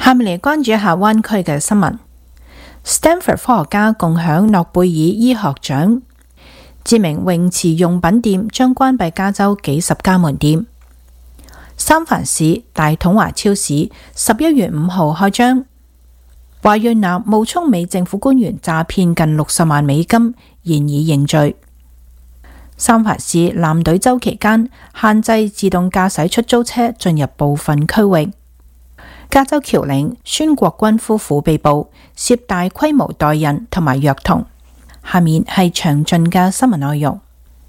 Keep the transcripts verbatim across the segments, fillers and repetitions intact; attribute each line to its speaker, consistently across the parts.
Speaker 1: 下面嚟關注一下灣區嘅新聞。Stanford 科學家共享諾貝爾醫學獎。知名泳池用品店將關閉加州幾十家門店。三藩市大統華超市十一月五號開張。華裔男冒充美政府官員詐騙近六十萬美金，現已認罪。三藩市藍隊週期間限制自動駕駛出租車進入部分區域。加州僑領孫國軍夫婦被捕，涉大規模代孕同埋虐童。下面係詳盡嘅新聞內容。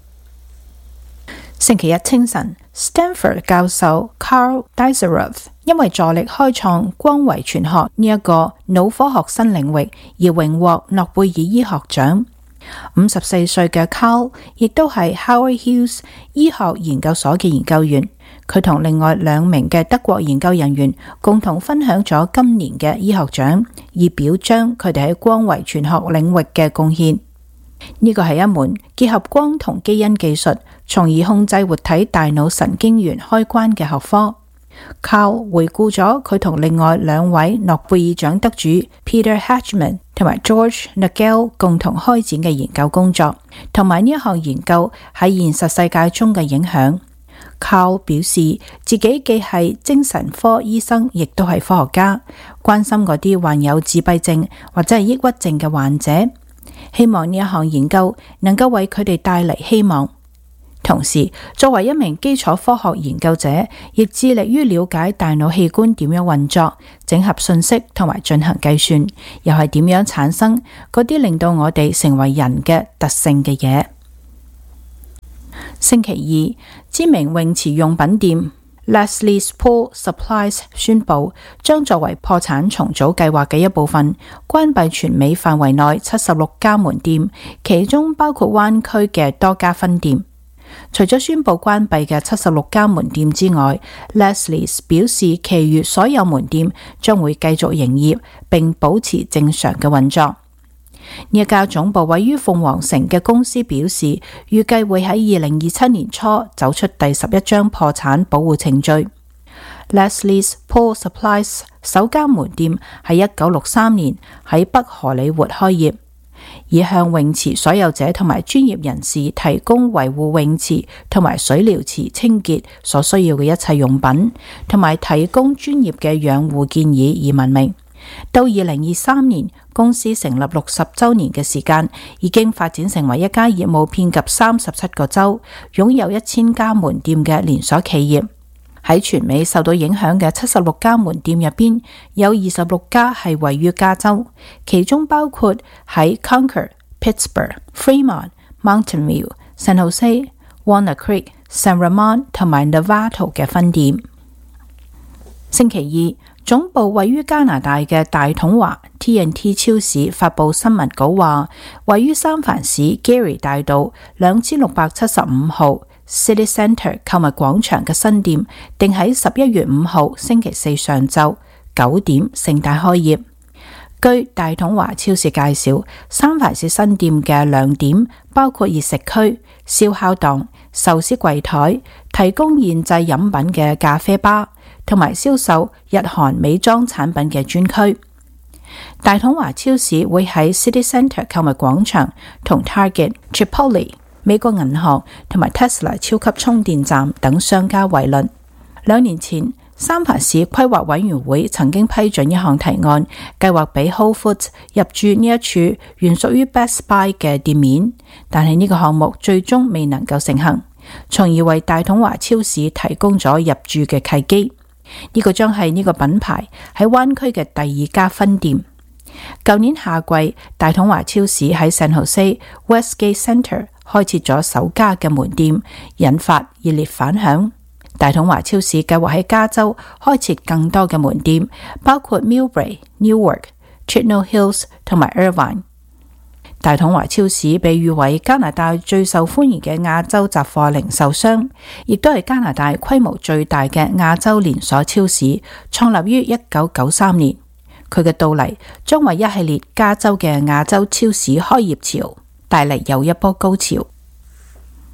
Speaker 1: 星期一清晨 ，Stanford 教授 Carl Deiseroth 因為助力開創光遺傳學呢一個腦科學新領域而榮獲諾貝爾醫學獎。五十四歲嘅 Carl 亦都係 Howard Hughes 醫學研究所嘅研究員。佢同另外兩名嘅德國研究人員共同分享咗今年嘅醫學獎，以表彰佢哋喺光遺傳學領域嘅貢獻。呢個係一門結合光同基因技術，從而控制活體大腦神經元開關嘅學科。Carl 回顧咗佢同另外兩位諾貝爾獎得主 Peter Hachman 同埋 George Nagel 共同開展嘅研究工作，同埋呢一項研究喺現實世界中嘅影響。Carl 表示自己既係精神科醫生，亦都係科學家，關心嗰啲患有自閉症或者係抑鬱症嘅患者，希望呢一項研究能夠為佢哋帶嚟希望。同時，作為一名基礎科學研究者，亦致力於了解大腦器官點樣運作、整合信息同埋進行計算，又係點樣產生嗰啲令到我哋成為人嘅特性嘅嘢。星期二，知名泳池用品店 Leslie's Pool Supplies 宣布，將作為破產重組計劃嘅一部分，關閉全美範圍內七十六家門店，其中包括灣區嘅多家分店。除咗宣布關閉嘅七十六家門店之外， Leslie's 表示其餘所有門店將會繼續營業，並保持正常嘅運作。呢一家總部位於鳳凰城嘅公司表示，預計會喺二零二七年初走出第十一章破產保護程序。Leslie's Pool Supplies 首間門店喺一九六三年喺北荷里活開業，以向泳池所有者同埋專業人士提供維護泳池同埋水療池清潔所需要嘅一切用品，同埋提供專業嘅養護建議而聞名。到二零二三年，公司成立六十周年嘅時間，已經發展成為一家業務遍及三十七個州、擁有一千家門店嘅連鎖企業。喺全美受到影響嘅七十六家門店入邊，有二十六家係位於加州，其中包括喺 Concord、Pittsburgh、Fremont、Mountain View、San Jose、Walnut Creek、San Ramon 同埋 Novato 嘅分店。星期二，總部位於加拿大嘅大統華 T and T 超市發佈新聞稿話，位於三藩市 Geary 大道兩千六百七十五號 City Centre 購物廣場嘅新店，定喺十一月五號星期四上晝九點盛大開業。據大統華超市介紹，三藩市新店嘅亮點包括熱食區、燒烤檔、壽司櫃台、提供現製飲品嘅咖啡吧，同埋銷售日韓美妝產品嘅專區。大統華超市會喺 City Centre 購物廣場同 Target、Chipotle、美國銀行同埋 Tesla 超級充電站等商家為鄰。兩年前，三藩市規劃委員會曾經批准一項提案，計劃俾 Whole Foods 入駐呢一處原屬於 Best Buy 嘅店面，但係呢個項目最終未能夠成行，從而為大統華超市提供咗入駐嘅契機。呢個將係呢個品牌喺灣區嘅第二家分店。舊年夏季，大統華超市喺 San Jose Westgate Center 開設咗首家嘅門店，引發熱烈反響。大統華超市計劃喺加州開設更多嘅門店，包括 Millbrae、Newark、Chino Hills 同埋 Irvine。大統華超市被譽為加拿大最受歡迎嘅亞洲雜貨零售商，亦都係加拿大規模最大嘅亞洲連鎖超市，創立於一九九三年。佢嘅到嚟將為一系列加州嘅亞洲超市開業潮帶嚟又一波高潮。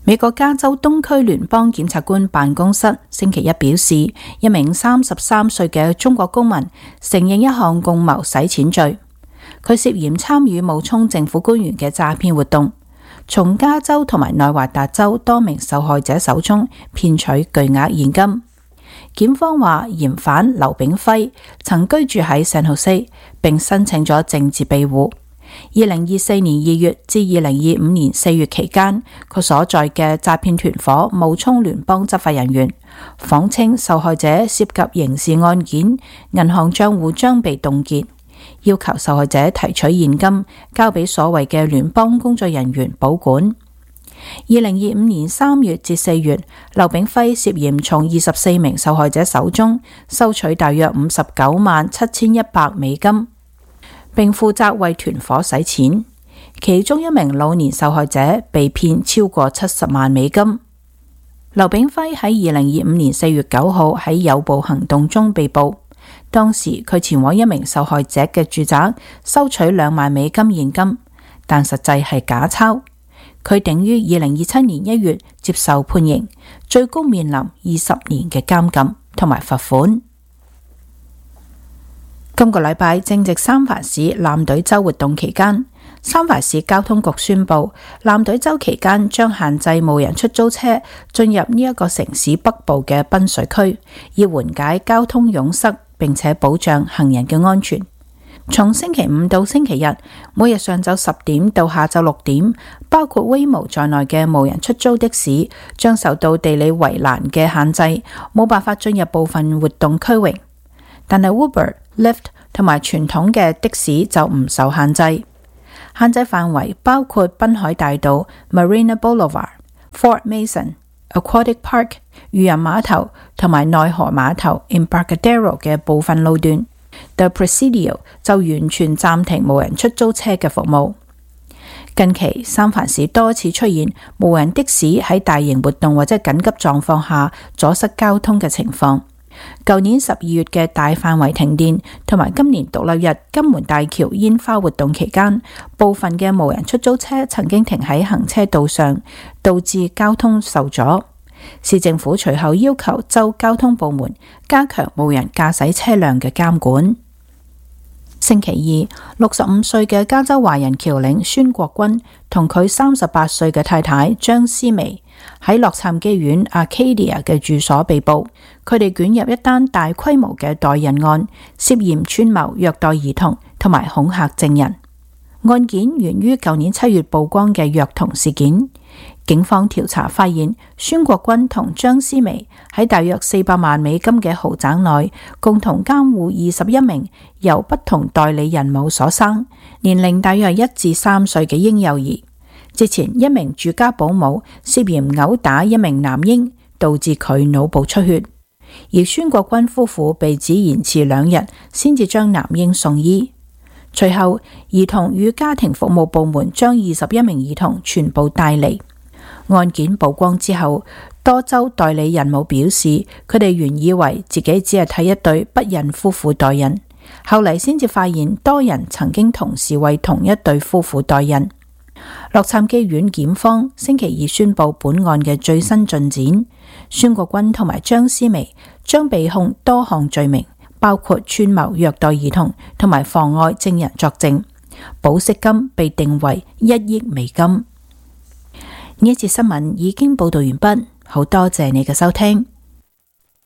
Speaker 1: 美國加州東區聯邦檢察官辦公室星期一表示，一名三十三歲嘅中國公民承認一項共謀洗錢罪，佢涉嫌參與冒充政府官員嘅詐騙活動，從加州同埋內華達州多名受害者手中騙取巨額現金。檢方話，嫌犯劉炳輝曾居住喺聖荷西，並申請咗政治庇護。二零二四年二月至二零二五年四月期間，佢所在嘅詐騙團伙冒充聯邦執法人員，謊稱受害者涉及刑事案件，銀行賬戶將被凍結，要求受害者提取現金交俾所謂嘅聯邦工作人員保管。二零二五年三月至四月，劉炳輝涉嫌從二十四名受害者手中收取大約五十九萬七千一百美金，並負責為團伙洗錢。其中一名老年受害者被騙超過七十萬美金。劉炳輝喺二零二五年四月九號喺誘捕行動中被捕，當時佢前往一名受害者嘅住宅收取兩萬美金現金，但實際係假鈔。佢定於二零二七年一月接受判刑，最高面臨二十年嘅監禁同埋罰款。今個禮拜正值三藩市艦隊週活動期間，三藩市交通局宣布，艦隊週期間將限制無人出租車進入呢一個城市北部嘅濱水區，以緩解交通擁塞，並且保障行人嘅安全。從星期五到星期日，每日上晝十點到下晝六點，包括威姆在內嘅無人出租的士將受到地理圍欄嘅限制，冇辦法進入部分活動區域。但係 Uber、Lyft 同埋傳統嘅的，的士就唔受限制。限制範圍包括濱海大道 Marina Boulevard、Fort Mason、Aquatic Park、漁人碼頭同埋內河碼頭 Embarcadero 嘅部分路段。The Presidio 就完全暫停無人出租車嘅服務。近期三藩市多次出現無人的士喺大型活動或者緊急狀況下阻塞交通嘅情況。舊年十二月嘅大範圍停電，同埋今年獨立日金門大橋煙花活動期間，部分嘅無人出租車曾經停喺行車道上，導致交通受阻。市政府隨後要求州交通部門加強無人駕駛車輛嘅監管。星期二，六十五歲嘅加州華人僑領孫國軍同佢三十八歲嘅太太張思薇喺洛杉磯縣 Arcadia 嘅住所被捕，佢哋捲入一單大規模嘅代孕案，涉嫌串謀虐待兒童同埋恐嚇證人。案件源於舊年七月曝光嘅虐童事件。警方調查發現，孫國軍同張思薇喺大約四百萬美金嘅豪宅內，共同監護二十一名由不同代理人母所生，年齡大約一至三歲嘅嬰幼兒。之前一名住家保姆涉嫌毆打一名男嬰，導致佢腦部出血，而孫國軍夫婦被指延遲兩日先至將男嬰送醫。隨後，兒童與家庭服務部門將二十一名兒童全部帶離。案件曝光之後，多州代理孕母表示，佢哋原以為自己只係替一對不孕夫婦代孕，後嚟先至發現多人曾經同時為同一對夫婦代孕。洛杉磯縣檢方星期二宣布本案嘅最新進展，孫國軍同埋張思薇將被控多項罪名，包括串謀虐待兒童同埋妨礙證人作證，保釋金被定為一億美金。呢一節新聞已經報道完畢，好多謝你嘅收聽。